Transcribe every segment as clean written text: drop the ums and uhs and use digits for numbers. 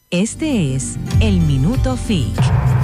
Este es el Minuto FIC.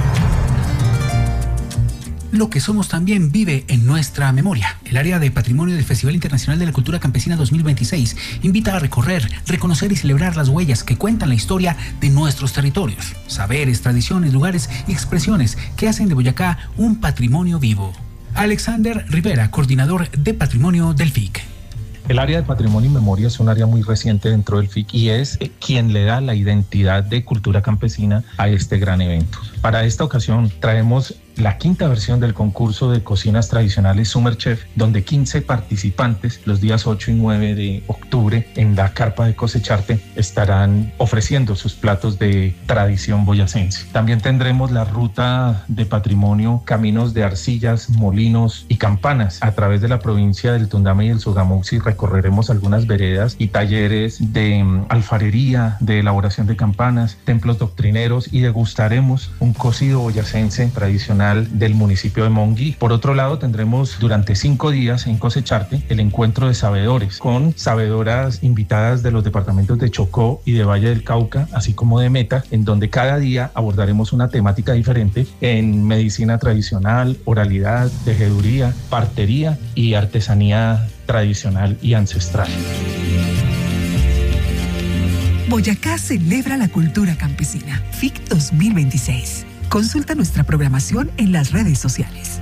Lo que somos también vive en nuestra memoria. El área de patrimonio del Festival Internacional de la Cultura Campesina 2026 invita a recorrer, reconocer y celebrar las huellas que cuentan la historia de nuestros territorios, saberes, tradiciones, lugares y expresiones que hacen de Boyacá un patrimonio vivo. Alexander Rivera, coordinador de patrimonio del FIC. El área de patrimonio y memoria es un área muy reciente dentro del FIC y es quien le da la identidad de cultura campesina a este gran evento. Para esta ocasión traemos la quinta versión del concurso de cocinas tradicionales Summer Chef, donde 15 participantes los días 8 y 9 de octubre en la carpa de Cosecharte estarán ofreciendo sus platos de tradición boyacense. También tendremos la ruta de patrimonio Caminos de Arcillas, Molinos y Campanas. A través de la provincia del Tundama y el Sogamoxi recorreremos algunas veredas y talleres de alfarería, de elaboración de campanas, templos doctrineros y degustaremos un cocido boyacense tradicional del municipio de Monguí. Por otro lado, tendremos durante 5 días en Cosecharte el encuentro de sabedores con sabedoras invitadas de los departamentos de Chocó y de Valle del Cauca, así como de Meta, en donde cada día abordaremos una temática diferente en medicina tradicional, oralidad, tejeduría, partería y artesanía tradicional y ancestral. Boyacá celebra la cultura campesina. FIC 2026. Consulta nuestra programación en las redes sociales.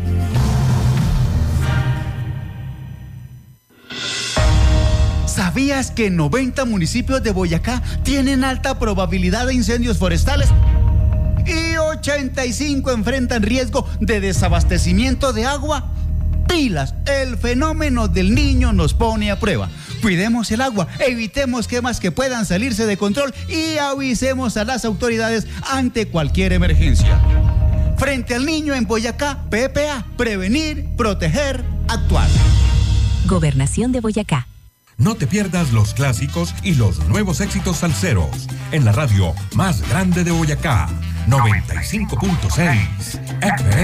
¿Sabías que 90 municipios de Boyacá tienen alta probabilidad de incendios forestales? Y 85 enfrentan riesgo de desabastecimiento de agua. Pilas, el fenómeno del Niño nos pone a prueba. Cuidemos el agua, evitemos quemas que puedan salirse de control y avisemos a las autoridades ante cualquier emergencia. Frente al Niño en Boyacá, PPA, prevenir, proteger, actuar. Gobernación de Boyacá. No te pierdas los clásicos y los nuevos éxitos salseros en la radio más grande de Boyacá, 95.6 FM.